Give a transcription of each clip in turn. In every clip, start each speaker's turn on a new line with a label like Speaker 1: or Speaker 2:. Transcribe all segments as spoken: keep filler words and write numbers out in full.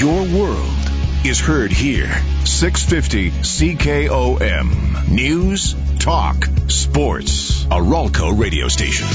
Speaker 1: Your world is heard here. six fifty C K O M. News, talk, sports. A Ralco radio station.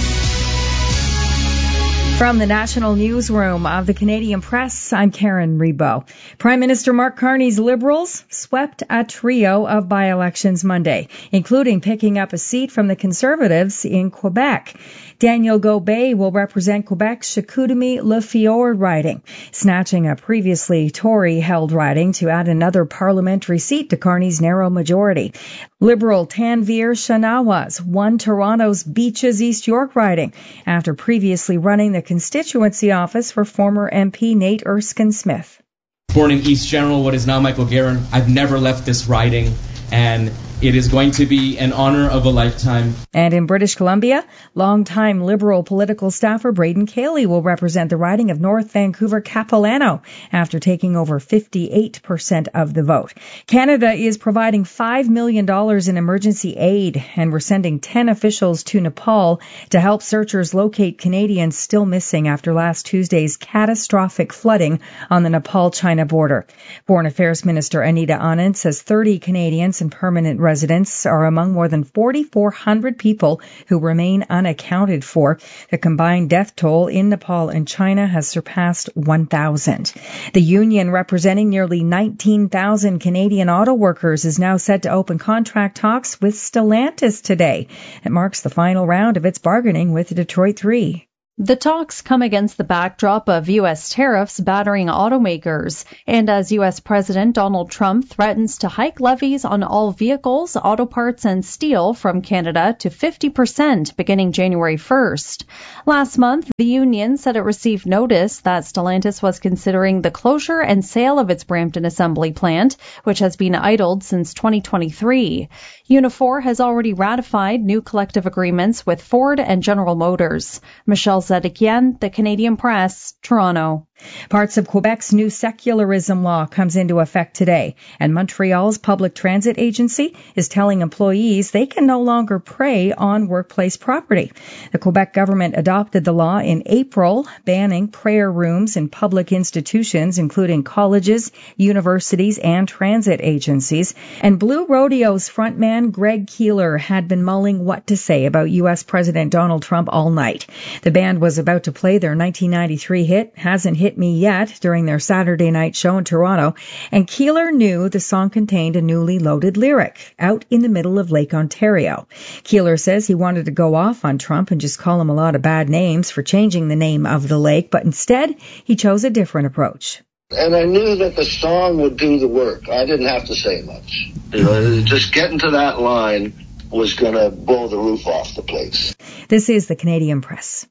Speaker 2: From the National Newsroom of the Canadian Press, I'm Karen Rebo. Prime Minister Mark Carney's Liberals swept a trio of by-elections Monday, including picking up a seat from the Conservatives in Quebec. Daniel Gobet will represent Quebec's Chicoutimi-Le riding, snatching a previously Tory-held riding to add another parliamentary seat to Carney's narrow majority. Liberal Tanveer Shahnawas won Toronto's Beaches East York riding after previously running the constituency office for former M P Nate Erskine-Smith.
Speaker 3: Born in East General, what is now Michael Guerin, I've never left this riding, and it is going to be an honor of a lifetime.
Speaker 2: And in British Columbia, longtime Liberal political staffer Braden Cayley will represent the riding of North Vancouver-Capilano after taking over fifty-eight percent of the vote. Canada is providing five million dollars in emergency aid, and we're sending ten officials to Nepal to help searchers locate Canadians still missing after last Tuesday's catastrophic flooding on the Nepal-China border. Foreign Affairs Minister Anita Anand says thirty Canadians and permanent residents Residents are among more than forty-four hundred people who remain unaccounted for. The combined death toll in Nepal and China has surpassed one thousand. The union representing nearly nineteen thousand Canadian auto workers is now set to open contract talks with Stellantis today. It marks the final round of its bargaining with Detroit three.
Speaker 4: The talks come against the backdrop of U S tariffs battering automakers, and as U S President Donald Trump threatens to hike levies on all vehicles, auto parts, and steel from Canada to fifty percent beginning January first. Last month, the union said it received notice that Stellantis was considering the closure and sale of its Brampton assembly plant, which has been idled since twenty twenty-three. Unifor has already ratified new collective agreements with Ford and General Motors. Michelle Zedekian, The Canadian Press, Toronto.
Speaker 2: Parts of Quebec's new secularism law comes into effect today, and Montreal's public transit agency is telling employees they can no longer prey on workplace property. The Quebec government adopted the law in April, banning prayer rooms in public institutions, including colleges, universities, and transit agencies. And Blue Rodeo's frontman Greg Keeler had been mulling what to say about U S President Donald Trump all night. The band was about to play their nineteen ninety-three hit, Hasn't Hit Me Yet, during their Saturday night show in Toronto, and Keeler knew the song contained a newly loaded lyric, out in the middle of Lake Ontario. Keeler says he wanted to go off on Trump and just call him a lot of bad names for changing the name of the lake, but instead he chose a different approach.
Speaker 5: And I knew that the song would do the work. I didn't have to say much. You know, just getting to that line was going to blow the roof off the place.
Speaker 2: This is the Canadian Press.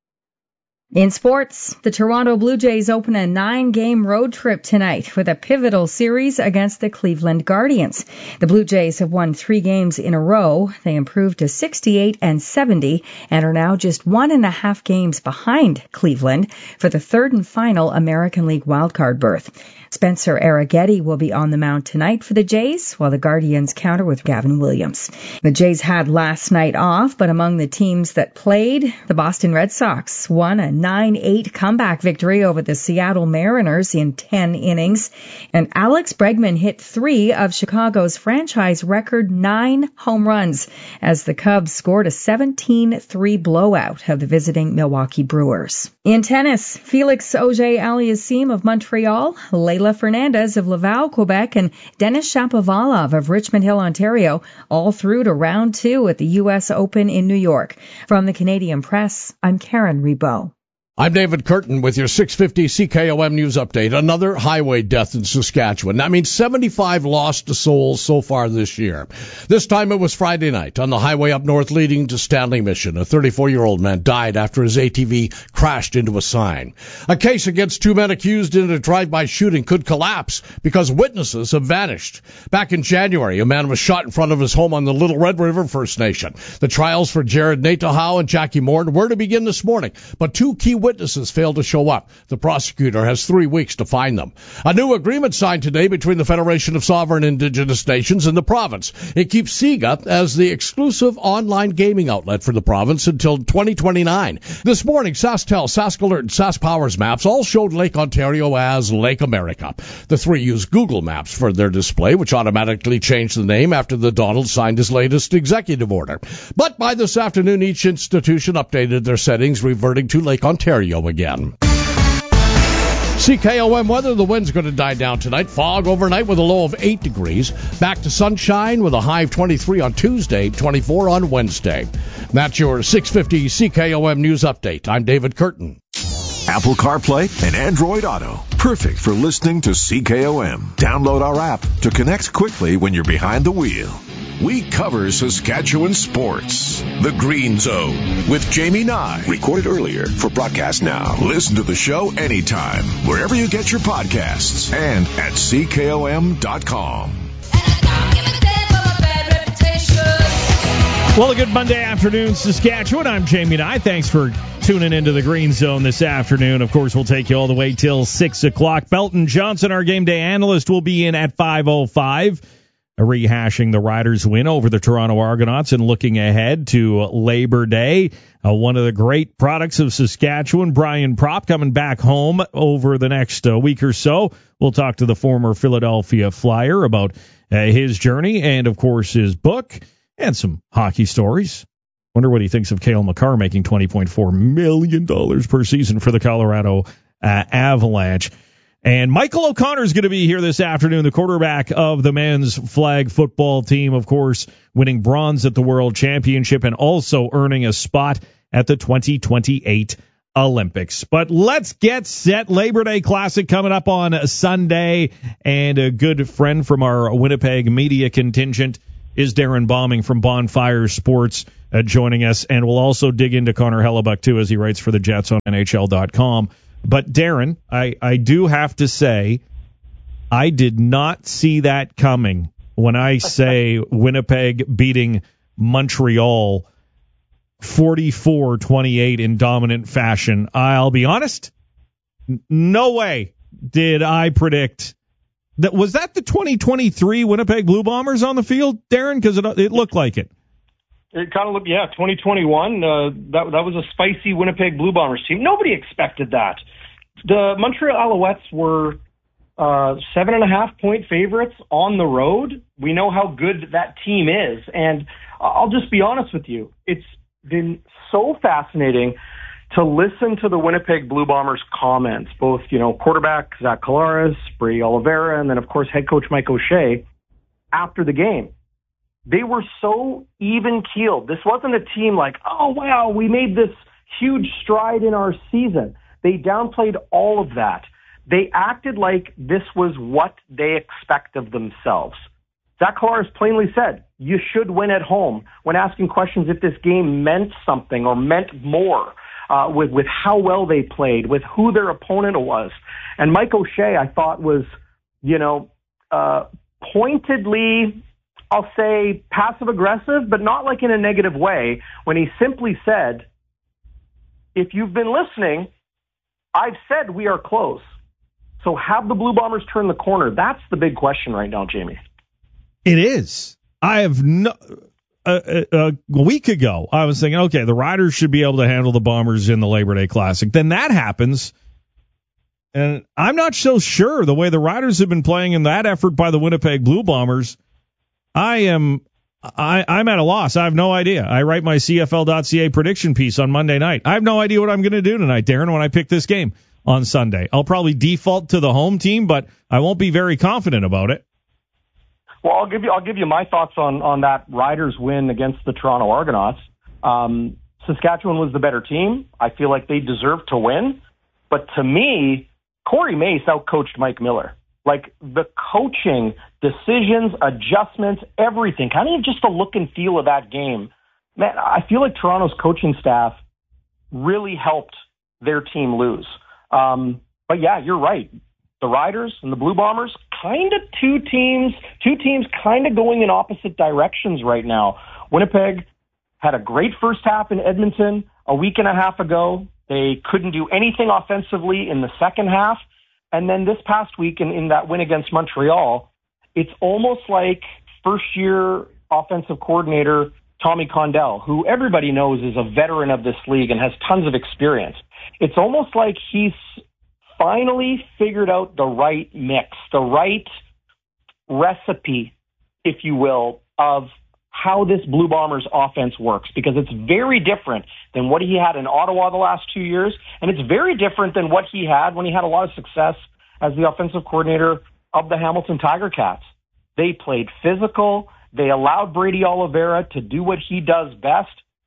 Speaker 2: In sports, the Toronto Blue Jays open a nine-game road trip tonight with a pivotal series against the Cleveland Guardians. The Blue Jays have won three games in a row. They improved to sixty-eight and seventy and are now just one and a half games behind Cleveland for the third and final American League wildcard berth. Spencer Arrighetti will be on the mound tonight for the Jays, while the Guardians counter with Gavin Williams. The Jays had last night off, but among the teams that played, the Boston Red Sox won a nine eight comeback victory over the Seattle Mariners in ten innings, and Alex Bregman hit three of Chicago's franchise record nine home runs as the Cubs scored a seventeen three blowout of the visiting Milwaukee Brewers. In tennis, Felix Auger-Aliassime of Montreal, Leila Fernandez of Laval, Quebec, and Denis Shapovalov of Richmond Hill, Ontario, all through to round two at the U S Open in New York. From the Canadian Press, I'm Karen Rebo.
Speaker 6: I'm David Curtin with your six fifty C K O M News Update. Another highway death in Saskatchewan. That means seventy-five lost souls so far this year. This time it was Friday night on the highway up north leading to Stanley Mission. A thirty-four-year-old man died after his A T V crashed into a sign. A case against two men accused in a drive-by shooting could collapse because witnesses have vanished. Back in January, a man was shot in front of his home on the Little Red River First Nation. The trials for Jared Natehow and Jackie Moore were to begin this morning, but two key witnesses failed to show up. The prosecutor has three weeks to find them. A new agreement signed today between the Federation of Sovereign Indigenous Nations and the province. It keeps SIGA as the exclusive online gaming outlet for the province until twenty twenty-nine. This morning, SaskTel, SaskAlert, and SaskPowers maps all showed Lake Ontario as Lake America. The three use Google Maps for their display, which automatically changed the name after the Donald signed his latest executive order. But by this afternoon, each institution updated their settings, reverting to Lake Ontario again. C K O M weather, the wind's going to die down tonight. Fog overnight with a low of eight degrees. Back to sunshine with a high of twenty-three on Tuesday, twenty-four on Wednesday. That's your six fifty C K O M News Update. I'm David Curtin.
Speaker 1: Apple CarPlay and Android Auto. Perfect for listening to C K O M. Download our app to connect quickly when you're behind the wheel. We cover Saskatchewan sports. The Green Zone with Jamie Nye. Recorded earlier for broadcast now. Listen to the show anytime, wherever you get your podcasts, and at C K O M dot com.
Speaker 7: Well, a good Monday afternoon, Saskatchewan. I'm Jamie Nye. Thanks for tuning into the Green Zone this afternoon. Of course, we'll take you all the way till six o'clock. Belton Johnson, our game day analyst, will be in at five oh five. Rehashing the Riders' win over the Toronto Argonauts and looking ahead to Labor Day. Uh, one of the great products of Saskatchewan, Brian Propp, coming back home over the next uh, week or so. We'll talk to the former Philadelphia Flyer about uh, his journey and, of course, his book and some hockey stories. Wonder what he thinks of Cale Makar making twenty point four million dollars per season for the Colorado uh, Avalanche. And Michael O'Connor is going to be here this afternoon, the quarterback of the men's flag football team, of course, winning bronze at the World Championship and also earning a spot at the twenty twenty-eight Olympics. But let's get set. Labor Day Classic coming up on Sunday, and a good friend from our Winnipeg media contingent is Darren Bombing from Bonfire Sports uh, joining us, and we'll also dig into Connor Hellebuck, too, as he writes for the Jets on N H L dot com. But, Darren, I, I do have to say, I did not see that coming when I say Winnipeg beating Montreal forty-four twenty-eight in dominant fashion. I'll be honest, no way did I predict that. Was that the twenty twenty-three Winnipeg Blue Bombers on the field, Darren? Because it, it looked like it.
Speaker 8: It kind of looked, yeah, twenty twenty-one, uh, that that was a spicy Winnipeg Blue Bombers team. Nobody expected that. The Montreal Alouettes were uh, seven and a half point favorites on the road. We know how good that team is. And I'll just be honest with you. It's been so fascinating to listen to the Winnipeg Blue Bombers comments, both, you know, quarterback Zach Collaros, Brady Oliveira, and then, of course, head coach Mike O'Shea after the game. They were so even-keeled. This wasn't a team like, oh, wow, we made this huge stride in our season. They downplayed all of that. They acted like this was what they expect of themselves. Zach Collaros plainly said, you should win at home, when asking questions if this game meant something or meant more uh, with, with how well they played, with who their opponent was. And Mike O'Shea, I thought, was, you know, uh, pointedly, I'll say passive-aggressive, but not like in a negative way, when he simply said, if you've been listening, I've said we are close. So have the Blue Bombers turn the corner? That's the big question right now, Jamie.
Speaker 7: It is. I have no... Uh, uh, a week ago, I was thinking, okay, the Riders should be able to handle the Bombers in the Labor Day Classic. Then that happens, and I'm not so sure the way the Riders have been playing in that effort by the Winnipeg Blue Bombers. I am, I, I'm at a loss. I have no idea. I write my C F L dot C A prediction piece on Monday night. I have no idea what I'm going to do tonight, Darren, when I pick this game on Sunday. I'll probably default to the home team, but I won't be very confident about it.
Speaker 8: Well, I'll give you, I'll give you my thoughts on, on that Riders win against the Toronto Argonauts. Um, Saskatchewan was the better team. I feel like they deserved to win. But to me, Corey Mace outcoached Mike Miller. Like, the coaching, decisions, adjustments, everything, kind of just the look and feel of that game. Man, I feel like Toronto's coaching staff really helped their team lose. Um, but, yeah, you're right. The Riders and the Blue Bombers, kind of two teams, two teams kind of going in opposite directions right now. Winnipeg had a great first half in Edmonton a week and a half ago. They couldn't do anything offensively in the second half. And then this past week in, in that win against Montreal, it's almost like first-year offensive coordinator Tommy Condell, who everybody knows is a veteran of this league and has tons of experience. It's almost like he's finally figured out the right mix, the right recipe, if you will, of how this Blue Bombers offense works, because it's very different than what he had in Ottawa the last two years, and it's very different than what he had when he had a lot of success as the offensive coordinator of the Hamilton Tiger Cats. They played physical. They allowed Brady Oliveira to do what he does best,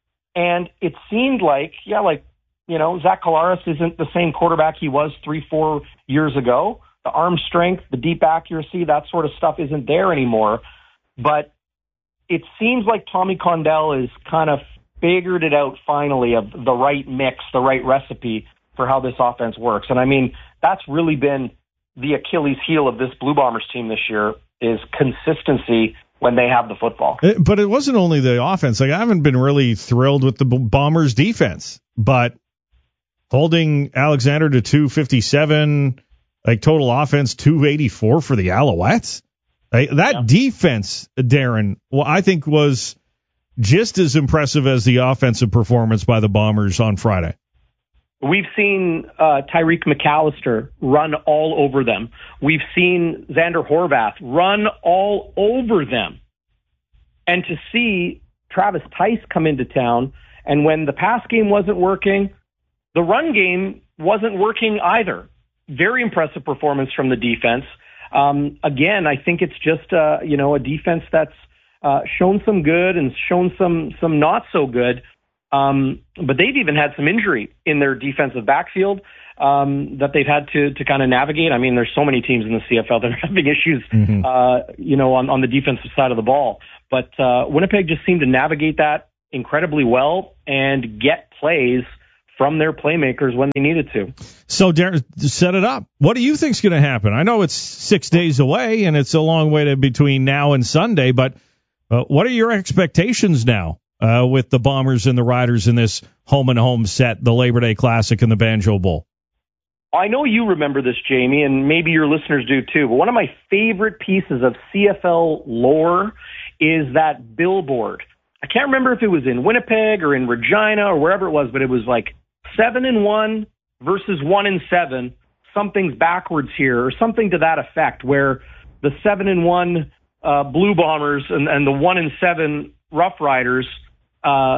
Speaker 8: and it seemed like, yeah, like, you know, Zach Collaros isn't the same quarterback he was three, four years ago. The arm strength, the deep accuracy, that sort of stuff isn't there anymore, but it seems like Tommy Condell has kind of figured it out finally of the right mix, the right recipe for how this offense works. And I mean, that's really been the Achilles heel of this Blue Bombers team this year, is consistency when they have the football.
Speaker 7: But it wasn't only the offense. Like, I haven't been really thrilled with the Bombers defense, but holding Alexander to two fifty-seven, like total offense two eighty-four for the Alouettes. Like, that yeah. defense, Darren, well, I think was just as impressive as the offensive performance by the Bombers on Friday.
Speaker 8: We've seen uh, Tyreek McAllister run all over them. We've seen Xander Horvath run all over them. And to see Travis Tice come into town, and when the pass game wasn't working, the run game wasn't working either. Very impressive performance from the defense. Um, again, I think it's just uh, you know a defense that's uh, shown some good and shown some some not so good. Um, but they've even had some injury in their defensive backfield um, that they've had to to kind of navigate. I mean, there's so many teams in the C F L that are having issues, mm-hmm. uh, you know, on, on the defensive side of the ball. But uh, Winnipeg just seemed to navigate that incredibly well and get plays from their playmakers when they needed to.
Speaker 7: So, Darren, set it up. What do you think's going to happen? I know it's six days away, and it's a long way to between now and Sunday, but uh, what are your expectations now uh, with the Bombers and the Riders in this home-and-home set, the Labor Day Classic and the Banjo Bowl?
Speaker 8: I know you remember this, Jamie, and maybe your listeners do too, but one of my favorite pieces of C F L lore is that billboard. I can't remember if it was in Winnipeg or in Regina or wherever it was, but it was like seven and one versus one and seven. Something's backwards here, or something to that effect, where the seven and one uh, Blue Bombers and, and the one and seven Rough Riders, uh,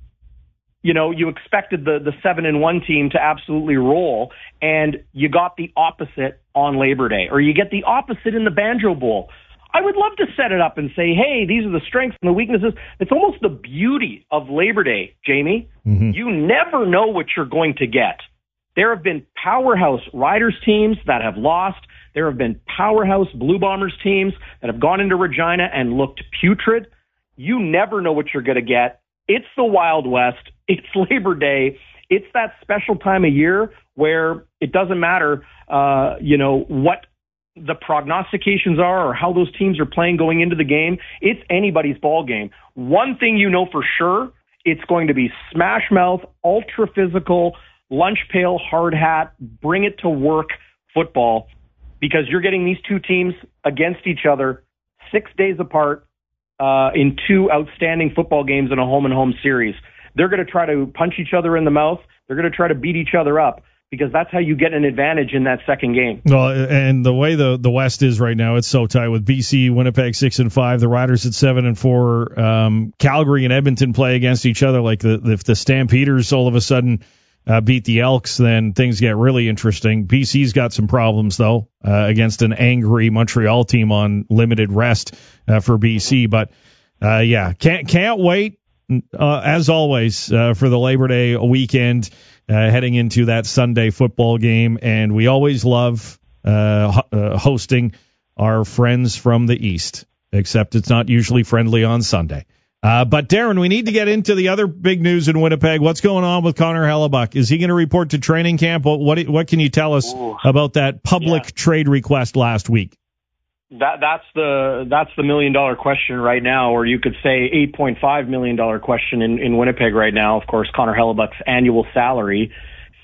Speaker 8: you know, you expected the, the seven and one team to absolutely roll, and you got the opposite on Labor Day, or you get the opposite in the Banjo Bowl. I would love to set it up and say, hey, these are the strengths and the weaknesses. It's almost the beauty of Labor Day, Jamie. Mm-hmm. You never know what you're going to get. There have been powerhouse Riders teams that have lost. There have been powerhouse Blue Bombers teams that have gone into Regina and looked putrid. You never know what you're going to get. It's the Wild West. It's Labor Day. It's that special time of year where it doesn't matter, uh, you know, what the prognostications are or how those teams are playing going into the game. It's anybody's ball game. One thing you know for sure, it's going to be smash mouth, ultra physical, lunch pail, hard hat, bring it to work football, because you're getting these two teams against each other six days apart uh, in two outstanding football games in a home and home series. They're going to try to punch each other in the mouth. They're going to try to beat each other up, because that's how you get an advantage in that second game.
Speaker 7: Well, and the way the, the West is right now, it's so tight with B C, Winnipeg six and five, the Riders at seven and four. Um, Calgary and Edmonton play against each other. Like the, if the Stampeders all of a sudden uh, beat the Elks, then things get really interesting. B C's got some problems though uh, against an angry Montreal team on limited rest uh, for B C. But uh, yeah, can't can't wait uh, as always uh, for the Labor Day weekend. Uh, heading into that Sunday football game, and we always love uh, ho- uh, hosting our friends from the East, except it's not usually friendly on Sunday. Uh, but, Darren, we need to get into the other big news in Winnipeg. What's going on with Connor Hellebuck? Is he going to report to training camp? What, what what can you tell us Ooh. about that public yeah. trade request last week?
Speaker 8: That that's the that's the million dollar question right now, or you could say eight point five million dollar question in, in Winnipeg right now. Of course, Connor Hellebuck's annual salary,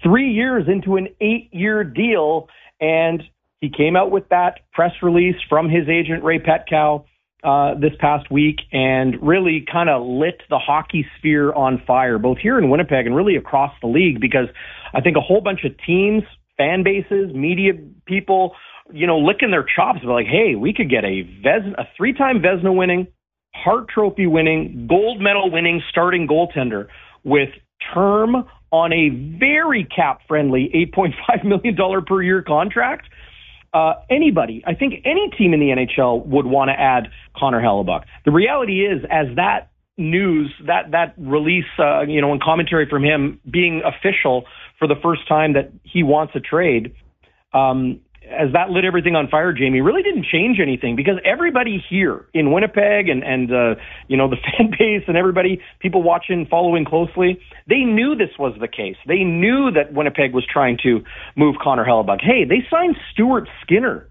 Speaker 8: three years into an eight-year deal, and he came out with that press release from his agent, Ray Petkow, uh, this past week, and really kind of lit the hockey sphere on fire, both here in Winnipeg and really across the league, because I think a whole bunch of teams, fan bases, media people, you know, licking their chops, they're like, hey, we could get a Vezina, a three-time Vezina winning, Hart Trophy winning, gold medal winning starting goaltender with term on a very cap-friendly eight point five million dollars per year contract. Uh, anybody, I think any team in the N H L would want to add Connor Hellebuyck. The reality is, as that news, that that release, uh, you know, and commentary from him being official for the first time that he wants a trade, um, as that lit everything on fire, Jamie, really didn't change anything, because everybody here in Winnipeg and, and uh, you know, the fan base and everybody, people watching, following closely, they knew this was the case. They knew that Winnipeg was trying to move Connor Hellebuyck. Hey, they signed Stuart Skinner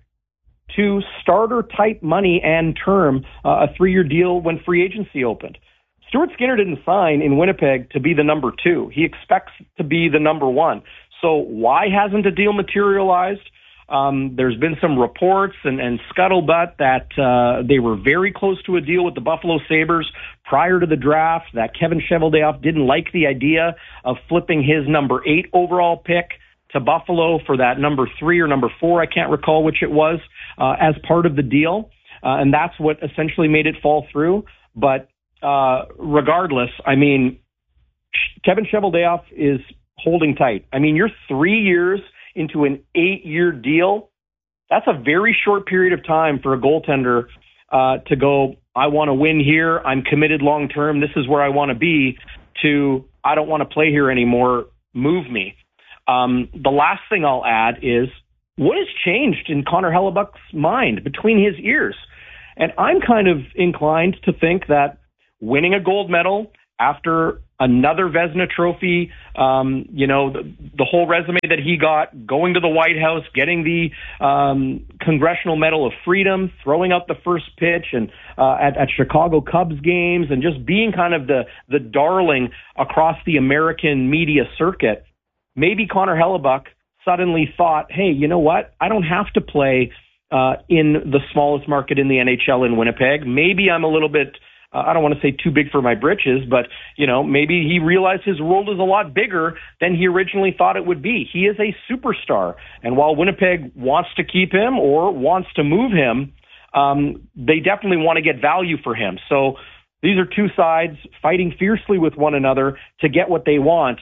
Speaker 8: to starter-type money and term, uh, a three-year deal when free agency opened. Stuart Skinner didn't sign in Winnipeg to be the number two. He expects to be the number one. So why hasn't a deal materialized? Um, there's been some reports and, and scuttlebutt that uh, they were very close to a deal with the Buffalo Sabres prior to the draft, that Kevin Cheveldayoff didn't like the idea of flipping his number eight overall pick to Buffalo for that number three or number four, I can't recall which it was, uh, as part of the deal. Uh, and that's what essentially made it fall through. But uh, regardless, I mean, Kevin Cheveldayoff is holding tight. I mean, you're three years into an eight-year deal. That's a very short period of time for a goaltender uh, to go, I want to win here, I'm committed long-term, this is where I want to be, to, I don't want to play here anymore, move me. Um, the last thing I'll add is, what has changed in Connor Hellebuyck's mind, between his ears? And I'm kind of inclined to think that winning a gold medal after another Vezina Trophy, um, you know, the, the whole resume that he got, going to the White House, getting the um, Congressional Medal of Freedom, throwing out the first pitch and uh, at, at Chicago Cubs games, and just being kind of the, the darling across the American media circuit. Maybe Connor Hellebuyck suddenly thought, hey, you know what? I don't have to play uh, in the smallest market in the N H L in Winnipeg. Maybe I'm a little bit Uh, I don't want to say too big for my britches, but, you know, maybe he realized his world is a lot bigger than he originally thought it would be. He is a superstar. And while Winnipeg wants to keep him or wants to move him, um, they definitely want to get value for him. So these are two sides fighting fiercely with one another to get what they want.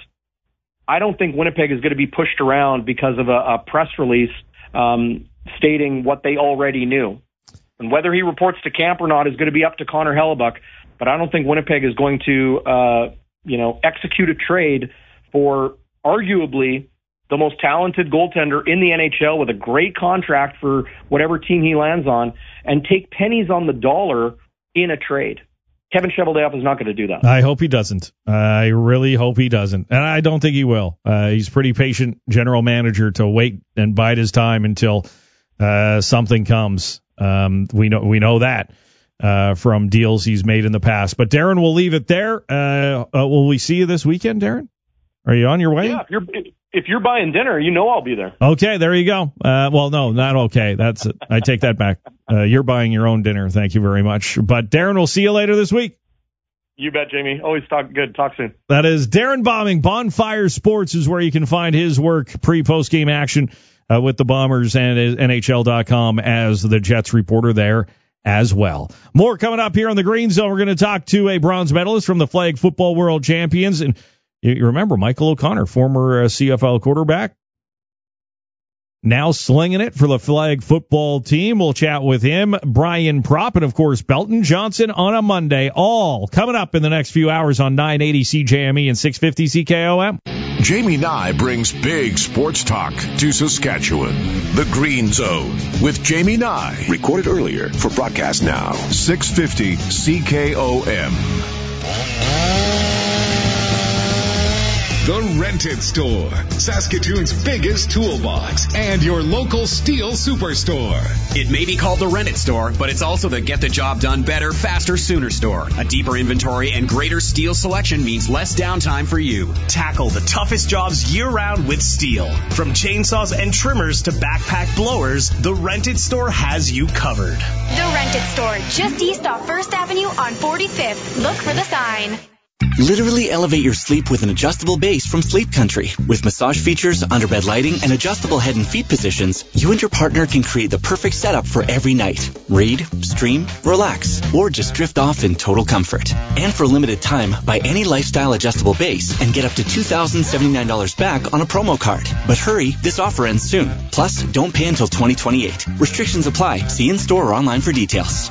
Speaker 8: I don't think Winnipeg is going to be pushed around because of a, a press release um, stating what they already knew. And whether he reports to camp or not is going to be up to Connor Hellebuyck. But I don't think Winnipeg is going to, uh, you know, execute a trade for arguably the most talented goaltender in the N H L with a great contract for whatever team he lands on, and take pennies on the dollar in a trade. Kevin Cheveldayoff is not going to do that.
Speaker 7: I hope he doesn't. I really hope he doesn't. And I don't think he will. Uh, he's a pretty patient general manager to wait and bide his time until uh, something comes. Um, we know we know that uh, from deals he's made in the past. But Darren, we'll leave it there. Uh, uh, will we see you this weekend, Darren? Are you on your way?
Speaker 8: Yeah, if you're if you're buying dinner, you know I'll be there.
Speaker 7: Okay, there you go. Uh, well, no, not okay. That's it. I take that back. Uh, you're buying your own dinner. Thank you very much. But Darren, we'll see you later this week.
Speaker 8: You bet, Jamie. Always talk good. Talk soon.
Speaker 7: That is Darren Bombing. Bonfire Sports is where you can find his work, pre-post game action uh, with the Bombers, and N H L dot com as the Jets reporter there as well. More coming up here on the Green Zone. We're going to talk to a bronze medalist from the Flag Football World Champions. And you remember Michael O'Connor, former uh, C F L quarterback, now slinging it for the flag football team. We'll chat with him, Brian Propp, and, of course, Belton Johnson on a Monday. All coming up in the next few hours on nine eighty C J M E and six fifty C K O M.
Speaker 1: Jamie Nye brings big sports talk to Saskatchewan. The Green Zone with Jamie Nye. Recorded earlier for broadcast now. six fifty C K O M.
Speaker 9: The Rented Store, Saskatoon's biggest toolbox and your local Steel superstore.
Speaker 10: It may be called the Rented Store, but it's also the get the job done better, faster, sooner store. A deeper inventory and greater Steel selection means less downtime for you.
Speaker 11: Tackle the toughest jobs year-round with Steel. From chainsaws and trimmers to backpack blowers, the Rented Store has you covered.
Speaker 12: The Rented Store, just east off First Avenue on forty-fifth. Look for the sign.
Speaker 13: Literally elevate your sleep with an adjustable base from Sleep Country. With massage features, underbed lighting, and adjustable head and feet positions, you and your partner can create the perfect setup for every night. Read, stream, relax, or just drift off in total comfort. And for a limited time, buy any lifestyle adjustable base and get up to two thousand seventy-nine dollars back on a promo card. But hurry, this offer ends soon. Plus, don't pay until twenty twenty-eight. Restrictions apply. See in-store or online for details.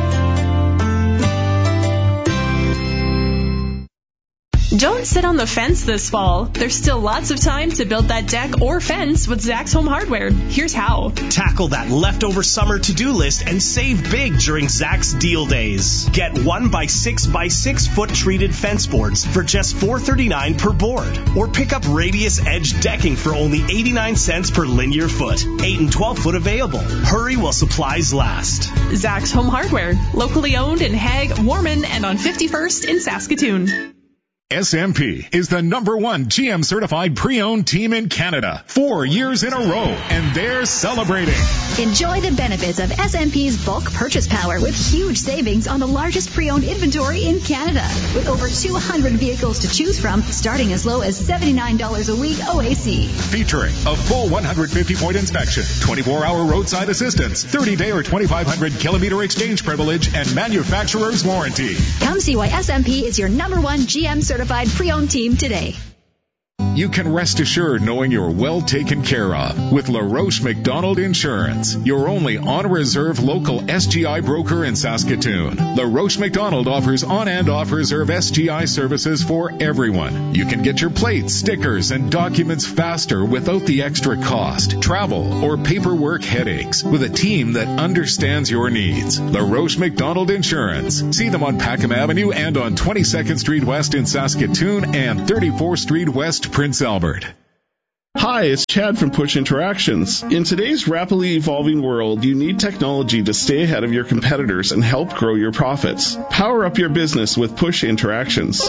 Speaker 14: Don't sit on the fence this fall. There's still lots of time to build that deck or fence with Zach's Home Hardware. Here's how.
Speaker 11: Tackle that leftover summer to-do list and save big during Zach's Deal Days. Get one by six by six foot treated fence boards for just four thirty-nine per board. Or pick up Radius Edge decking for only eighty-nine cents per linear foot. eight and twelve foot available. Hurry while supplies last.
Speaker 14: Zach's Home Hardware. Locally owned in Hague, Warman, and on fifty-first in Saskatoon.
Speaker 9: S M P is the number one G M certified pre-owned team in Canada, four years in a row, and they're celebrating.
Speaker 15: Enjoy the benefits of S M P's bulk purchase power with huge savings on the largest pre-owned inventory in Canada. With over two hundred vehicles to choose from, starting as low as seventy-nine dollars a week O A C.
Speaker 9: Featuring a full one hundred fifty point inspection, twenty-four hour roadside assistance, thirty day or twenty-five hundred kilometer exchange privilege, and manufacturer's warranty.
Speaker 15: Come see why S M P is your number one G M certified Certified pre-owned team today.
Speaker 9: You can rest assured knowing you're well taken care of with LaRoche McDonald Insurance, your only on-reserve local S G I broker in Saskatoon. LaRoche McDonald offers on- and off-reserve S G I services for everyone. You can get your plates, stickers, and documents faster without the extra cost, travel, or paperwork headaches with a team that understands your needs. LaRoche McDonald Insurance. See them on Packham Avenue and on twenty-second Street West in Saskatoon and thirty-fourth Street West, Prince Albert.
Speaker 16: Hi, it's Chad from Push Interactions. In today's rapidly evolving world, you need technology to stay ahead of your competitors and help grow your profits. Power up your business with Push Interactions.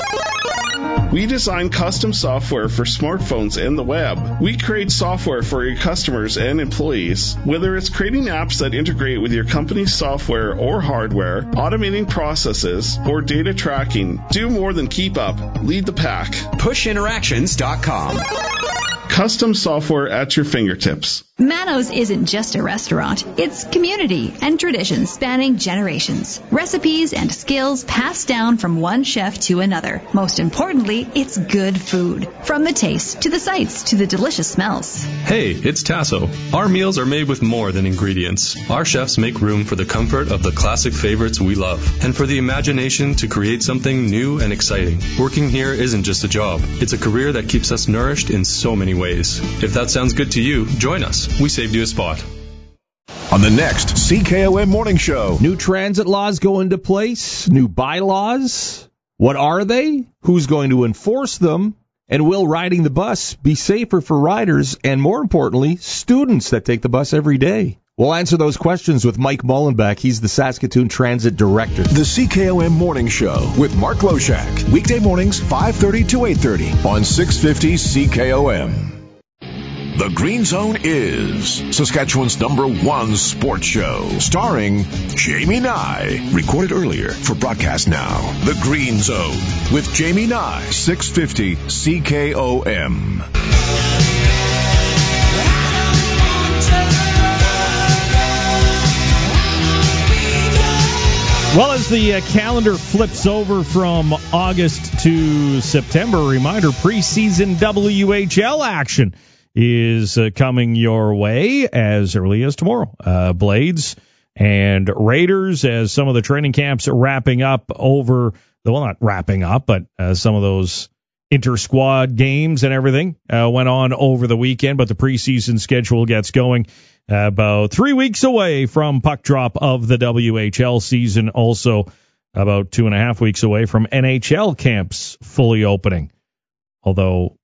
Speaker 16: We design custom software for smartphones and the web. We create software for your customers and employees. Whether it's creating apps that integrate with your company's software or hardware, automating processes, or data tracking, do more than keep up. Lead the pack.
Speaker 10: push interactions dot com.
Speaker 16: Custom software at your fingertips.
Speaker 15: Manos isn't just a restaurant. It's community and traditions spanning generations. Recipes and skills passed down from one chef to another. Most importantly, it's good food. From the taste, to the sights, to the delicious smells.
Speaker 17: Hey, it's Tasso. Our meals are made with more than ingredients. Our chefs make room for the comfort of the classic favorites we love, and for the imagination to create something new and exciting. Working here isn't just a job. It's a career that keeps us nourished in so many ways. If that sounds good to you, join us. We saved you a spot.
Speaker 1: On the next C K O M Morning Show.
Speaker 6: New transit laws go into place. New bylaws. What are they? Who's going to enforce them? And will riding the bus be safer for riders and, more importantly, students that take the bus every day? We'll answer those questions with Mike Mullenbeck. He's the Saskatoon Transit Director.
Speaker 1: The C K O M Morning Show with Mark Loshak. Weekday mornings, five thirty to eight thirty on six fifty C K O M. The Green Zone is Saskatchewan's number one sports show, starring Jamie Nye. Recorded earlier for broadcast now. The Green Zone with Jamie Nye, six fifty C K O M.
Speaker 7: Well, as the uh, calendar flips over from August to September, a reminder, preseason W H L action is uh, coming your way as early as tomorrow. Uh, Blades and Raiders, as some of the training camps are wrapping up over, well, not wrapping up, but uh, some of those inter-squad games and everything uh, went on over the weekend, but the preseason schedule gets going uh, about three weeks away from puck drop of the W H L season, also about two and a half weeks away from N H L camps fully opening. Although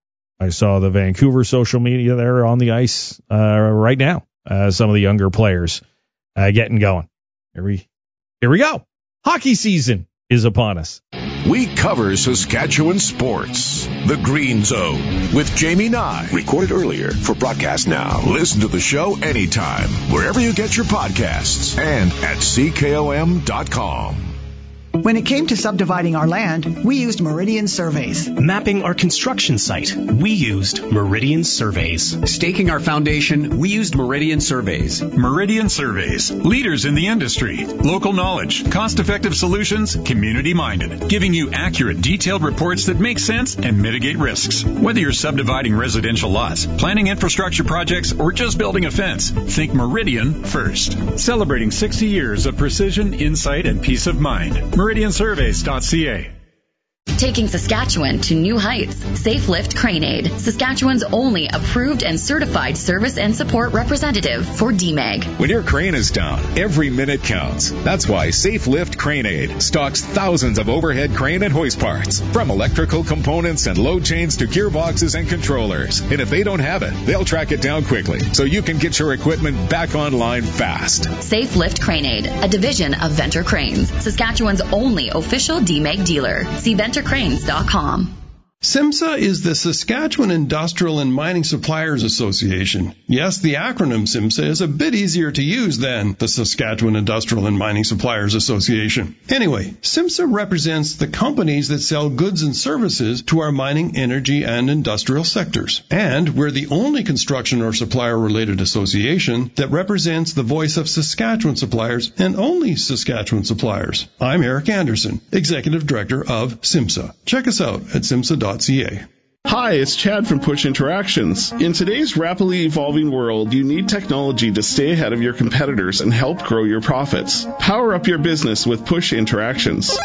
Speaker 7: I saw the Vancouver social media there on the ice uh, right now. Uh, some of the younger players uh, getting going. Here we, here we go. Hockey season is upon us.
Speaker 1: We cover Saskatchewan sports. The Green Zone with Jamie Nye. Recorded earlier for broadcast now. Listen to the show anytime, wherever you get your podcasts, and at C K O M dot com.
Speaker 18: When it came to subdividing our land, we used Meridian Surveys.
Speaker 11: Mapping our construction site, we used Meridian Surveys.
Speaker 10: Staking our foundation, we used Meridian Surveys.
Speaker 19: Meridian Surveys, leaders in the industry. Local knowledge, cost-effective solutions, community-minded, giving you accurate, detailed reports that make sense and mitigate risks. Whether you're subdividing residential lots, planning infrastructure projects, or just building a fence, think Meridian first. Celebrating sixty years of precision, insight, and peace of mind. Meridian Surveys dot C A.
Speaker 20: Taking Saskatchewan to new heights. Safe Lift Crane Aid, Saskatchewan's only approved and certified service and support representative for D M A G.
Speaker 9: When your crane is down, every minute counts. That's why Safe Lift Crane Aid stocks thousands of overhead crane and hoist parts, from electrical components and load chains to gearboxes and controllers. And if they don't have it, they'll track it down quickly so you can get your equipment back online fast.
Speaker 20: Safe Lift Crane Aid, a division of Venter Cranes, Saskatchewan's only official D M A G dealer. See Venter Cranes dot com.
Speaker 21: SIMSA is the Saskatchewan Industrial and Mining Suppliers Association. Yes, the acronym SIMSA is a bit easier to use than the Saskatchewan Industrial and Mining Suppliers Association. Anyway, SIMSA represents the companies that sell goods and services to our mining, energy, and industrial sectors. And we're the only construction or supplier-related association that represents the voice of Saskatchewan suppliers and only Saskatchewan suppliers. I'm Eric Anderson, Executive Director of SIMSA. Check us out at simsa dot C A.
Speaker 16: Hi, it's Chad from Push Interactions. In today's rapidly evolving world, you need technology to stay ahead of your competitors and help grow your profits. Power up your business with Push Interactions.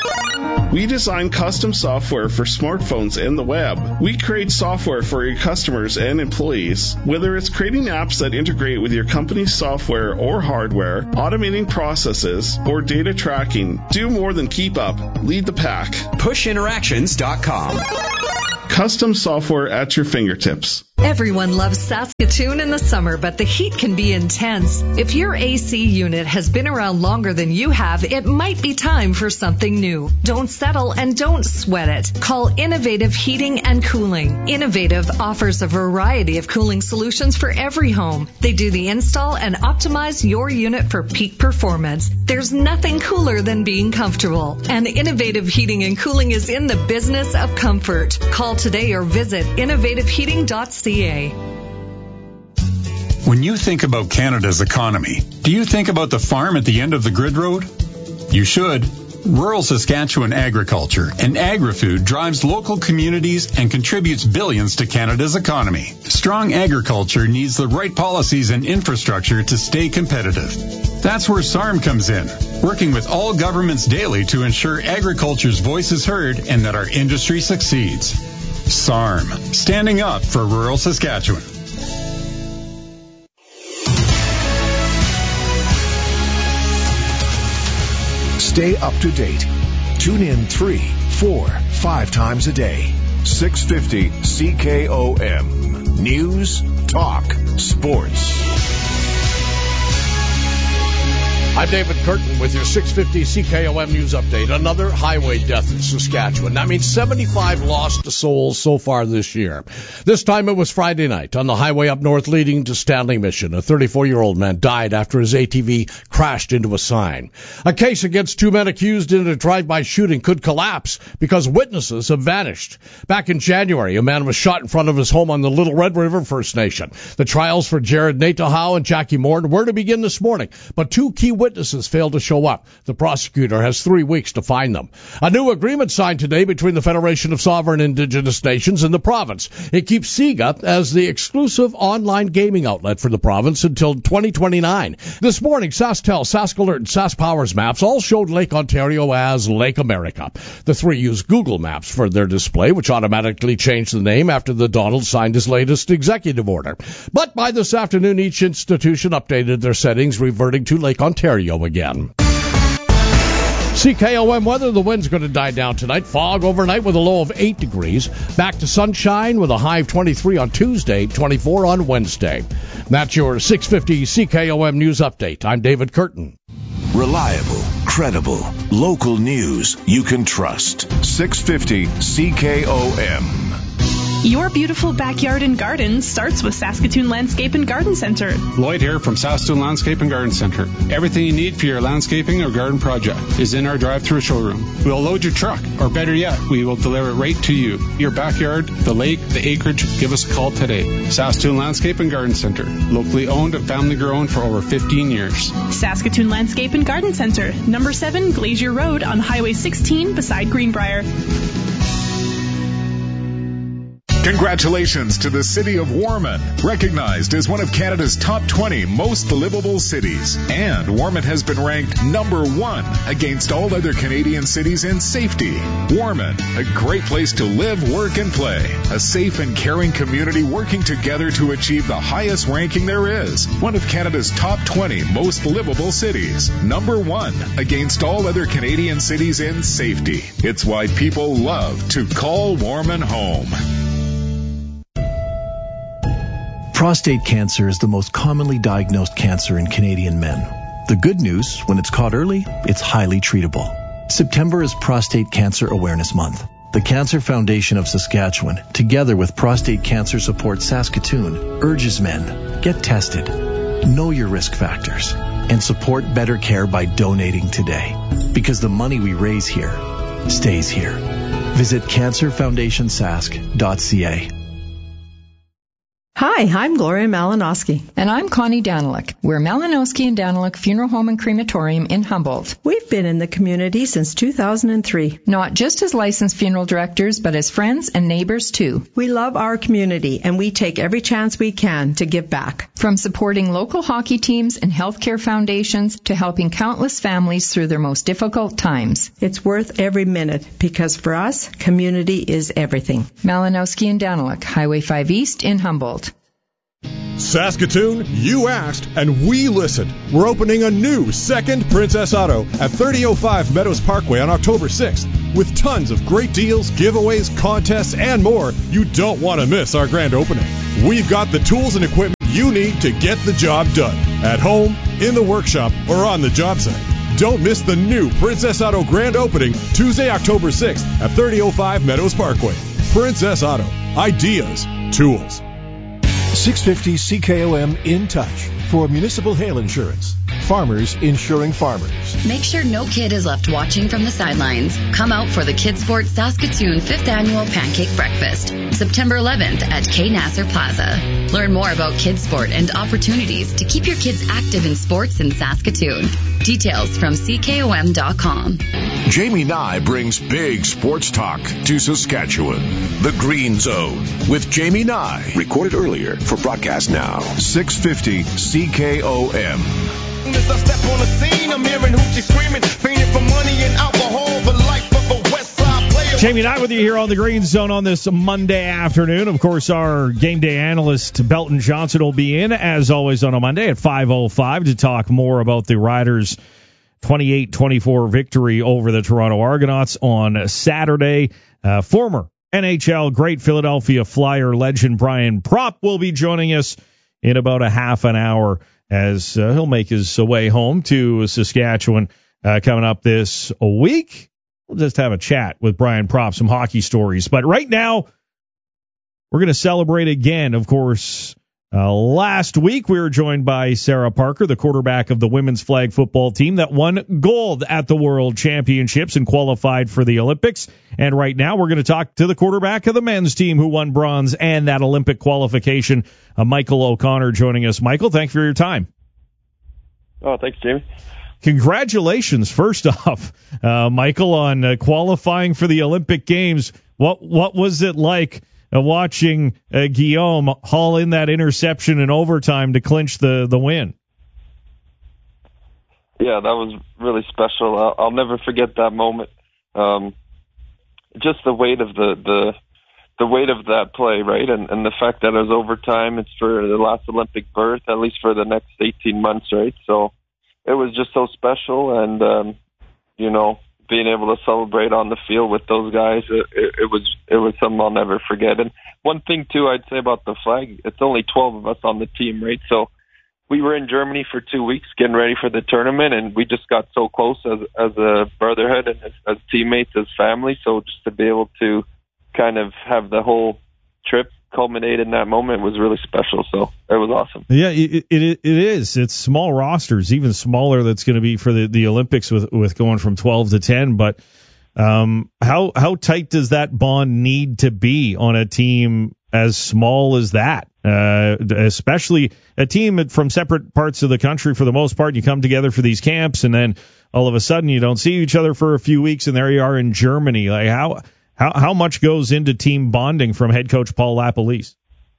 Speaker 16: We design custom software for smartphones and the web. We create software for your customers and employees. Whether it's creating apps that integrate with your company's software or hardware, automating processes, or data tracking, do more than keep up. Lead the pack.
Speaker 10: push interactions dot com.
Speaker 16: Custom software at your fingertips.
Speaker 22: Everyone loves Saskatoon in the summer, but the heat can be intense. If your A C unit has been around longer than you have, it might be time for something new. Don't settle and don't sweat it. Call Innovative Heating and Cooling. Innovative offers a variety of cooling solutions for every home. They do the install and optimize your unit for peak performance. There's nothing cooler than being comfortable. And Innovative Heating and Cooling is in the business of comfort. Call today or visit innovative heating dot C A.
Speaker 19: When you think about Canada's economy, do you think about the farm at the end of the grid road? You should. Rural Saskatchewan agriculture and agri-food drives local communities and contributes billions to Canada's economy. Strong agriculture needs the right policies and infrastructure to stay competitive. That's where S A R M comes in, working with all governments daily to ensure agriculture's voice is heard and that our industry succeeds. S A R M, standing up for rural Saskatchewan.
Speaker 1: Stay up to date. Tune in three, four, five times a day. six fifty C K O M. News, talk, sports.
Speaker 6: I'm David Curtin with your six fifty C K O M News Update. Another highway death in Saskatchewan. That means seventy-five lost souls so far this year. This time it was Friday night on the highway up north leading to Stanley Mission. A thirty-four-year-old man died after his A T V crashed into a sign. A case against two men accused in a drive-by shooting could collapse because witnesses have vanished. Back in January, a man was shot in front of his home on the Little Red River First Nation. The trials for Jared Natahau and Jackie Morton were to begin this morning, but two key witnesses failed to show up. The prosecutor has three weeks to find them. A new agreement signed today between the Federation of Sovereign Indigenous Nations and the province. It keeps SIGA as the exclusive online gaming outlet for the province until twenty twenty-nine. This morning, SaskTel, SaskAlert, and SaskPowers maps all showed Lake Ontario as Lake America. The three use Google Maps for their display, which automatically changed the name after the Donald signed his latest executive order. But by this afternoon, each institution updated their settings, reverting to Lake Ontario again. C K O M weather, the wind's going to die down tonight. Fog overnight with a low of eight degrees. Back to sunshine with a high of twenty-three on Tuesday, twenty-four on Wednesday. That's your six fifty C K O M News Update. I'm David Curtin.
Speaker 1: Reliable, credible, local news you can trust. six fifty C K O M.
Speaker 14: Your beautiful backyard and garden starts with Saskatoon Landscape and Garden Center.
Speaker 3: Lloyd here from Saskatoon Landscape and Garden Center. Everything you need for your landscaping or garden project is in our drive-through showroom. We'll load your truck, or better yet, we will deliver it right to you. Your backyard, the lake, the acreage, give us a call today. Saskatoon Landscape and Garden Center. Locally owned and family grown for over fifteen years.
Speaker 14: Saskatoon Landscape and Garden Center. Number seven Glacier Road on Highway sixteen beside Greenbrier.
Speaker 9: Congratulations to the city of Warman, recognized as one of Canada's top twenty most livable cities. And Warman has been ranked number one against all other Canadian cities in safety. Warman, a great place to live, work, and play. A safe and caring community working together to achieve the highest ranking there is. One of Canada's top twenty most livable cities. Number one against all other Canadian cities in safety. It's why people love to call Warman home.
Speaker 4: Prostate cancer is the most commonly diagnosed cancer in Canadian men. The good news, when it's caught early, it's highly treatable. September is Prostate Cancer Awareness Month. The Cancer Foundation of Saskatchewan, together with Prostate Cancer Support Saskatoon, urges men, get tested, know your risk factors, and support better care by donating today. Because the money we raise here stays here. Visit cancer foundation sask dot c a.
Speaker 23: Hi, I'm Gloria Malinowski.
Speaker 24: And I'm Connie Daniluk. We're Malinowski and Daniluk Funeral Home and Crematorium in Humboldt.
Speaker 23: We've been in the community since two thousand three.
Speaker 24: Not just as licensed funeral directors, but as friends and neighbors too.
Speaker 23: We love our community and we take every chance we can to give back.
Speaker 24: From supporting local hockey teams and healthcare foundations to helping countless families through their most difficult times.
Speaker 23: It's worth every minute because for us, community is everything.
Speaker 24: Malinowski and Daniluk, Highway five East in Humboldt.
Speaker 25: Saskatoon, you asked, and we listened. We're opening a new second Princess Auto at thirty oh five Meadows Parkway on October sixth. With tons of great deals, giveaways, contests, and more, you don't want to miss our grand opening. We've got the tools and equipment you need to get the job done. At home, in the workshop, or on the job site. Don't miss the new Princess Auto grand opening Tuesday, October sixth at thirty oh five Meadows Parkway. Princess Auto. Ideas. Tools.
Speaker 1: six fifty C K O M In Touch for municipal hail insurance. Farmers insuring farmers.
Speaker 20: Make sure no kid is left watching from the sidelines. Come out for the Kids Sport Saskatoon fifth Annual Pancake Breakfast, September eleventh at K. Nasser Plaza. Learn more about Kids Sport and opportunities to keep your kids active in sports in Saskatoon. Details from C K O M dot com.
Speaker 1: Jamie Nye brings big sports talk to Saskatchewan. The Green Zone with Jamie Nye. Recorded earlier for broadcast now. six fifty C K O M.
Speaker 26: As I step on the scene, I'm hearing hoochie screaming, fiending for money and alcohol, the life of a West Side player.
Speaker 7: Jamie and I with you here on the Green Zone on this Monday afternoon. Of course, our game day analyst, Belton Johnson, will be in, as always, on a Monday at five oh five to talk more about the Riders' twenty-eight twenty-four victory over the Toronto Argonauts on Saturday. Uh, former N H L great Philadelphia Flyer legend Brian Propp will be joining us in about a half an hour as uh, he'll make his way home to Saskatchewan uh, coming up this week. We'll just have a chat with Brian Propp, some hockey stories. But right now, we're going to celebrate again. Of course, uh, last week we were joined by Sarah Parker, the quarterback of the women's flag football team that won gold at the World Championships and qualified for the Olympics. And right now we're going to talk to the quarterback of the men's team who won bronze and that Olympic qualification, uh, Michael O'Connor, joining us. Michael, thanks for your time.
Speaker 27: Oh, thanks, Jamie.
Speaker 7: Congratulations, first off, uh, Michael, on uh, qualifying for the Olympic Games. What what was it like uh, watching uh, Guillaume haul in that interception in overtime to clinch the, the win?
Speaker 27: Yeah, that was really special. I'll, I'll never forget that moment. Um, just the weight of the, the the weight of that play, right? And and the fact that it was overtime, it's for the last Olympic berth, at least for the next eighteen months, right? So it was just so special, and um, you know, being able to celebrate on the field with those guys, it, it, it was it was something I'll never forget. And one thing too, I'd say about the flag, it's only twelve of us on the team, right? So we were in Germany for two weeks getting ready for the tournament, and we just got so close as as a brotherhood and as, as teammates, as family. So just to be able to kind of have the whole trip culminate in that moment was really special. So it was awesome.
Speaker 7: Yeah, it it, it is. It's small rosters, even smaller. That's going to be for the, the Olympics with with going from twelve to ten. But um, how how tight does that bond need to be on a team as small as that? Uh, especially a team from separate parts of the country for the most part. You come together for these camps, and then all of a sudden you don't see each other for a few weeks, and there you are in Germany. Like how how how much goes into team bonding from head coach Paul LaPolice?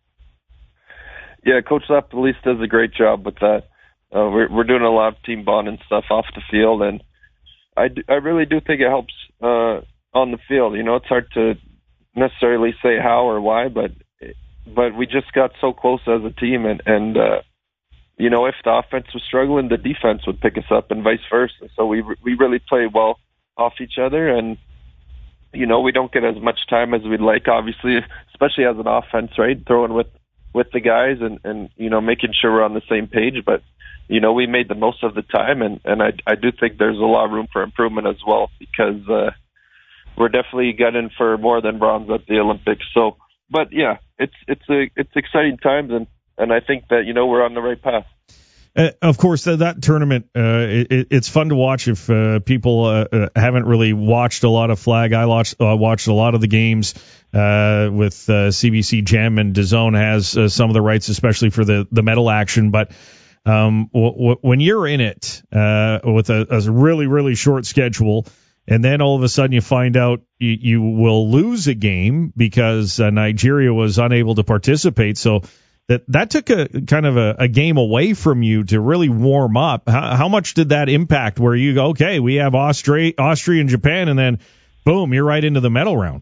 Speaker 27: Yeah, Coach LaPolice does a great job with that. Uh, we're we're doing a lot of team bonding stuff off the field, and I, do, I really do think it helps uh, on the field. You know, it's hard to necessarily say how or why, but but we just got so close as a team, and, and uh, you know, if the offense was struggling, the defense would pick us up and vice versa. So we we really play well off each other, and, you know, we don't get as much time as we'd like, obviously, especially as an offense, right, throwing with, with the guys and, and, you know, making sure we're on the same page. But, you know, we made the most of the time, and, and I, I do think there's a lot of room for improvement as well, because uh, we're definitely gunning for more than bronze at the Olympics. So, but yeah, it's it's a, it's exciting times, and, and I think that, you know, we're on the right path.
Speaker 7: Uh, of course, that, that tournament, uh, it, it's fun to watch if uh, people uh, uh, haven't really watched a lot of flag. I watched, uh, watched a lot of the games uh, with uh, C B C Gem, and DAZN has uh, some of the rights, especially for the, the medal action. But um, w- w- when you're in it uh, with a, a really, really short schedule, and then all of a sudden you find out you, you will lose a game because uh, Nigeria was unable to participate. So that that took a kind of a, a game away from you to really warm up. How, how much did that impact where you go, okay, we have Austria, Austria and Japan, and then boom, you're right into the medal round?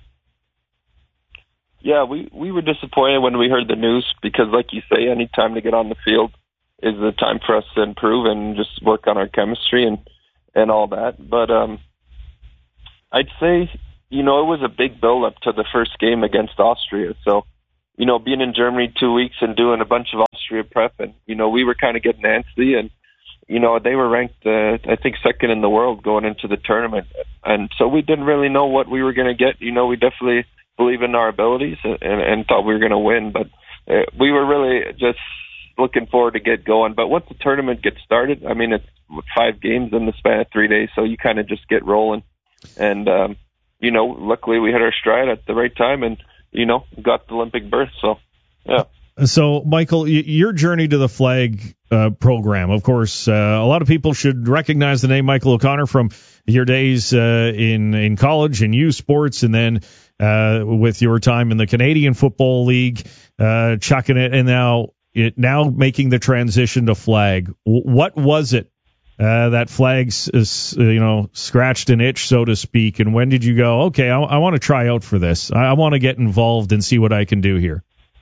Speaker 27: Yeah, we, we were disappointed when we heard the news because, like you say, any time to get on the field is the time for us to improve and just work on our chemistry and, and all that. But um, I'd say, you know, it was a big build-up to the first game against Austria. So, you know, being in Germany two weeks and doing a bunch of Austria prep, and, you know, we were kind of getting antsy, and, you know, they were ranked, uh, I think, second in the world going into the tournament. And so we didn't really know what we were going to get. You know, we definitely believe in our abilities and, and thought we were going to win, but uh, we were really just looking forward to get going. But once the tournament gets started, I mean, it's five games in the span of three days, so you kind of just get rolling. And, um, you know, luckily we hit our stride at the right time and, you know, got the Olympic berth. So, yeah.
Speaker 7: So, Michael, your journey to the flag uh, program, of course, uh, a lot of people should recognize the name Michael O'Connor from your days uh, in, in college and youth sports, and then uh, with your time in the Canadian Football League, uh, chucking it, and now it, now making the transition to flag. What was it uh, that flags is, uh, you know, scratched an itch, so to speak, and when did you go, okay, I, I want to try out for this. I, I want to get involved and see what I can do here?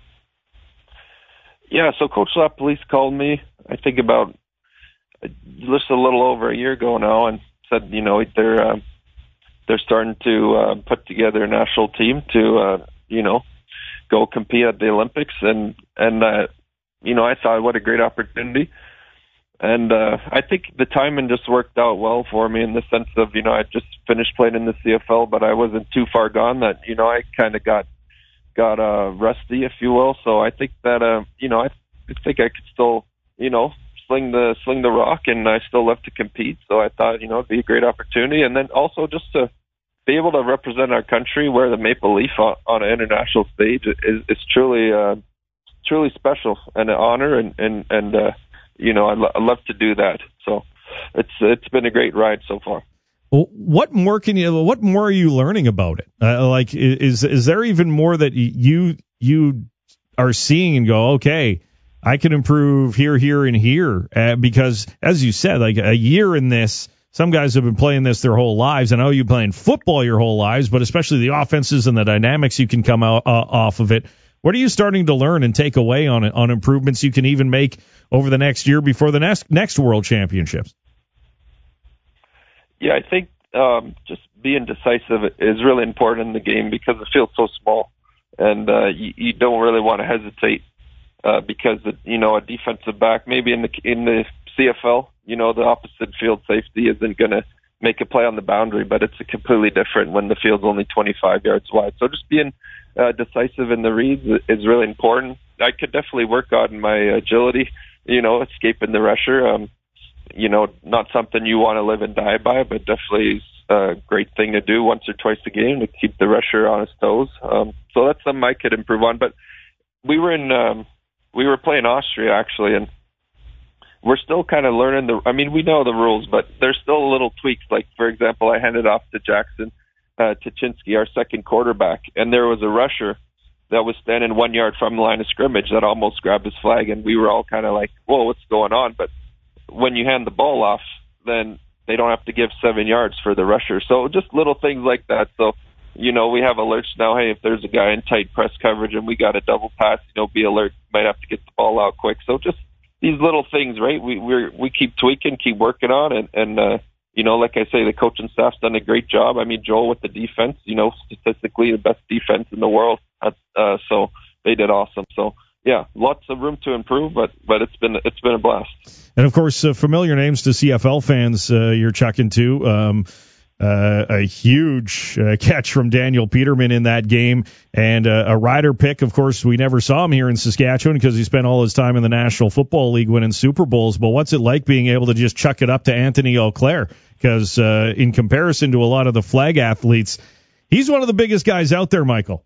Speaker 27: Yeah, so Coach LaPolice called me, I think about just a little over a year ago now, and said, you know, they're uh, they're starting to uh, put together a national team to, uh, you know, go compete at the Olympics, and and uh, you know, I thought what a great opportunity, and uh, I think the timing just worked out well for me in the sense of, you know, I just finished playing in the C F L, but I wasn't too far gone that, you know, I kind of got. got uh, rusty, if you will. So I think that, uh, you know, I, I think I could still, you know, sling the sling the rock, and I still love to compete. So I thought, you know, it'd be a great opportunity. And then also just to be able to represent our country, wear the maple leaf on, on an international stage is, is truly, uh, truly special and an honor. And, and, and uh, you know, I, lo- I love to do that. So it's it's been a great ride so far.
Speaker 7: What more can you? What more are you learning about it? Uh, like, is is there even more that you you are seeing and go, okay, I can improve here, here, and here? Uh, because as you said, like a year in this, some guys have been playing this their whole lives. I know you've been playing football your whole lives, but especially the offenses and the dynamics you can come out uh, off of it. What are you starting to learn and take away on it, on improvements you can even make over the next year before the next next World Championships?
Speaker 27: Yeah, I think um, just being decisive is really important in the game because the field's so small, and uh, you, you don't really want to hesitate uh, because the, you know a defensive back maybe in the in the C F L, you know the opposite field safety isn't going to make a play on the boundary, but it's a completely different when the field's only twenty-five yards wide. So just being uh, decisive in the reads is really important. I could definitely work on my agility, you know, escaping the rusher. Um, you know, not something you want to live and die by, but definitely a great thing to do once or twice a game to keep the rusher on his toes. Um, so that's something I could improve on. But we were in, um, we were playing Austria actually, and we're still kind of learning the, I mean, we know the rules, but there's still little tweaks. Like, for example, I handed off to Jackson uh, Tuchinski, our second quarterback, and there was a rusher that was standing one yard from the line of scrimmage that almost grabbed his flag, and we were all kind of like, whoa, what's going on? But when you hand the ball off, then they don't have to give seven yards for the rusher. So just little things like that. So, you know, we have alerts now, hey, if there's a guy in tight press coverage and we got a double pass, you know, be alert, might have to get the ball out quick. So just these little things, right, we we're, we keep tweaking, keep working on, and, and uh, you know, like I say, the coaching staff's done a great job. I mean, Joel with the defense, you know, statistically the best defense in the world. Uh, so they did awesome. So, yeah, lots of room to improve, but but it's been it's been a blast.
Speaker 7: And of course, uh, familiar names to C F L fans. Uh, you're chucking to um, uh, a huge uh, catch from Daniel Peterman in that game, and uh, a rider pick. Of course, we never saw him here in Saskatchewan because he spent all his time in the National Football League winning Super Bowls. But what's it like being able to just chuck it up to Anthony Auclair? Because uh, in comparison to a lot of the flag athletes, he's one of the biggest guys out there, Michael.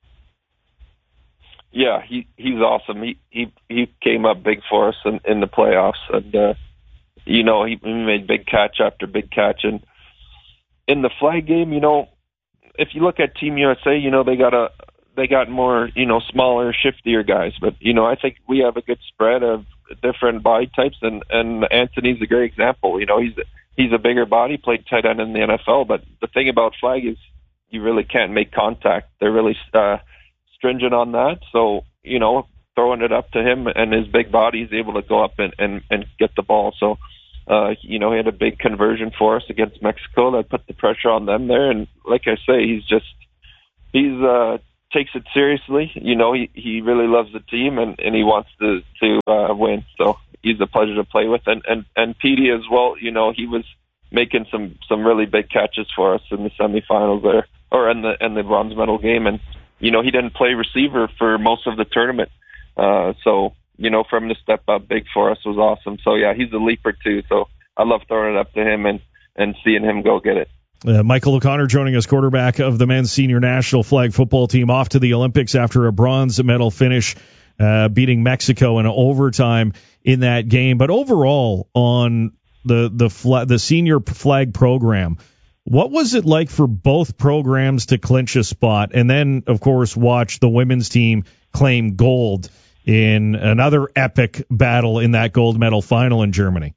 Speaker 27: Yeah, he he's awesome. He he he came up big for us in, in the playoffs, and uh, you know he, he made big catch after big catch. And in the flag game, you know, if you look at Team U S A, you know they got a they got more you know smaller, shiftier guys. But you know I think we have a good spread of different body types, and and Anthony's a great example. You know he's he's a bigger body, played tight end in the N F L. But the thing about flag is you really can't make contact. They're really uh, stringent on that, so you know throwing it up to him and his big body, he's able to go up and and, and get the ball. So uh you know he had a big conversion for us against Mexico that put the pressure on them there, and like I say, he's just he's uh takes it seriously. You know he he really loves the team, and and he wants to to uh win, so he's a pleasure to play with. And and and Petey as well, you know he was making some some really big catches for us in the semifinals there, or in the in the bronze medal game. And you know, he didn't play receiver for most of the tournament. Uh, so, you know, for him to step up big for us was awesome. So, yeah, he's a leaper, too. So I love throwing it up to him and, and seeing him go get it.
Speaker 7: Uh, Michael O'Connor joining us, quarterback of the men's senior national flag football team, off to the Olympics after a bronze medal finish, uh, beating Mexico in overtime in that game. But overall, on the, the, fla- the senior flag program, what was it like for both programs to clinch a spot and then, of course, watch the women's team claim gold in another epic battle in that gold medal final in Germany?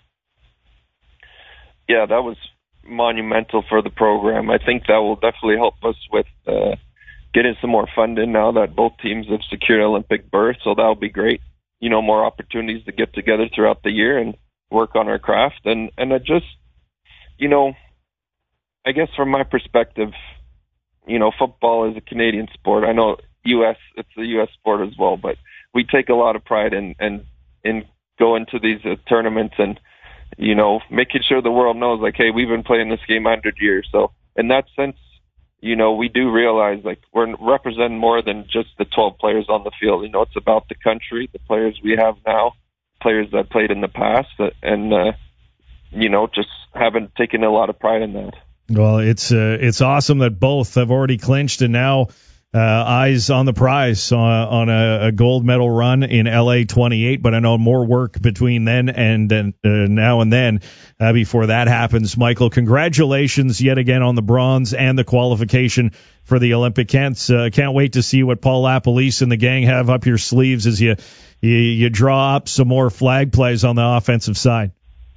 Speaker 27: Yeah, that was monumental for the program. I think that will definitely help us with uh, getting some more funding now that both teams have secured Olympic berth, so that'll be great. You know, more opportunities to get together throughout the year and work on our craft. And, and I just, you know, I guess from my perspective, you know, football is a Canadian sport. I know U S it's a U S sport as well, but we take a lot of pride in in, in going to these uh, tournaments and, you know, making sure the world knows, like, hey, we've been playing this game one hundred years. So in that sense, you know, we do realize, like, we're representing more than just the twelve players on the field. You know, it's about the country, the players we have now, players that played in the past, and, uh, you know, just haven't taken a lot of pride in that.
Speaker 7: Well, it's uh, it's awesome that both have already clinched, and now uh, eyes on the prize on, on a, a gold medal run in L A twenty-eight. But I know more work between then and uh, now and then uh, before that happens. Michael, congratulations yet again on the bronze and the qualification for the Olympic. Can't uh, can't wait to see what Paul LaPolice and the gang have up your sleeves as you you, you draw up some more flag plays on the offensive side.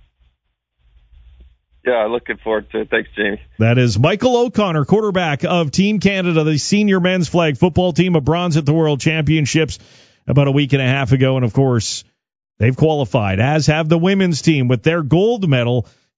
Speaker 27: Yeah, looking forward to it. Thanks, Jamie.
Speaker 7: That is Michael O'Connor, quarterback of Team Canada, the senior men's flag football team, a bronze at the World Championships about a week and a half ago. And, of course, they've qualified, as have the women's team with their gold medal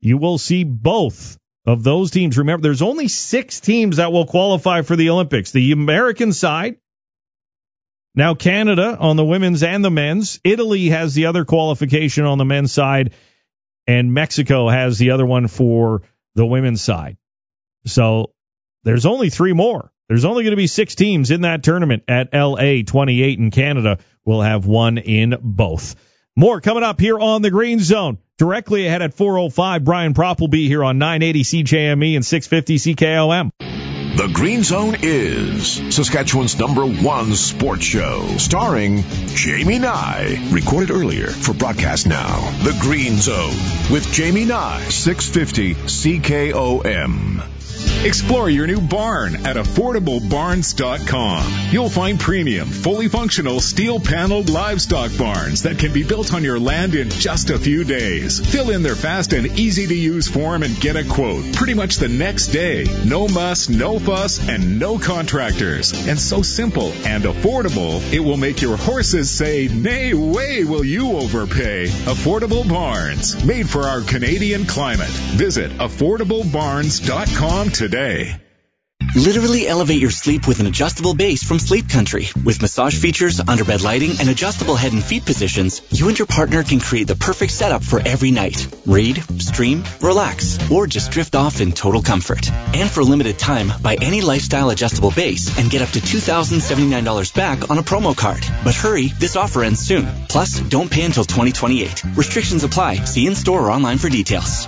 Speaker 7: you will see both of those teams. Remember, there's only six teams that will qualify for the Olympics. The American side, now Canada on the women's and the men's. Italy has the other qualification on the men's side, and Mexico has the other one for the women's side. So there's only three more. There's only going to be six teams in that tournament at L A. twenty-eight in Canada will have one in both. More coming up here on the Green Zone. Directly ahead at four oh five, Brian Propp will be here on nine eighty C J M E and six fifty C K O M.
Speaker 1: The Green Zone is Saskatchewan's number one sports show, starring Jamie Nye. Recorded earlier for broadcast now. The Green Zone with Jamie Nye, six fifty C K O M.
Speaker 9: Explore your new barn at affordable barns dot com. You'll find premium, fully functional, steel-paneled livestock barns that can be built on your land in just a few days. Fill in their fast and easy-to-use form and get a quote pretty much the next day. No muss, no fuss, and no contractors. And so simple and affordable, it will make your horses say, "Nay way will you overpay." Affordable Barns, made for our Canadian climate. Visit affordable barns dot com today.
Speaker 2: Literally elevate your sleep with an adjustable base from Sleep Country. With massage features, underbed lighting, and adjustable head and feet positions, you and your partner can create the perfect setup for every night. Read, stream, relax, or just drift off in total comfort. And for a limited time, buy any lifestyle adjustable base and get up to two thousand seventy-nine dollars back on a promo card. But hurry, this offer ends soon. Plus, don't pay until twenty twenty-eight. Restrictions apply. See in-store or online for details.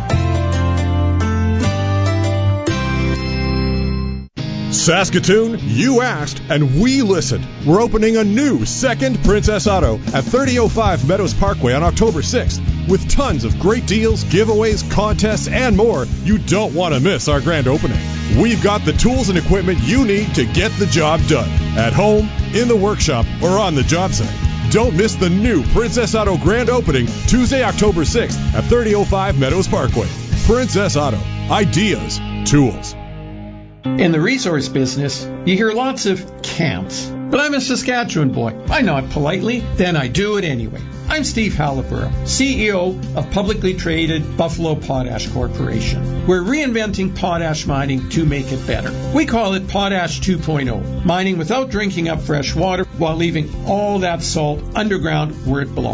Speaker 25: Saskatoon, you asked, and we listened. We're opening a new second Princess Auto at thirty oh five Meadows Parkway on October sixth with tons of great deals, giveaways, contests, and more. You don't want to miss our grand opening. We've got the tools and equipment you need to get the job done at home, in the workshop, or on the job site. Don't miss the new Princess Auto grand opening Tuesday, October sixth at thirty oh five Meadows Parkway. Princess Auto. Ideas. Tools.
Speaker 5: In the resource business, you hear lots of can'ts. But I'm a Saskatchewan boy. I nod politely, then I do it anyway. I'm Steve Halliburton, C E O of publicly traded Buffalo Potash Corporation. We're reinventing potash mining to make it better. We call it Potash two point oh, mining without drinking up fresh water while leaving all that salt underground where it belongs.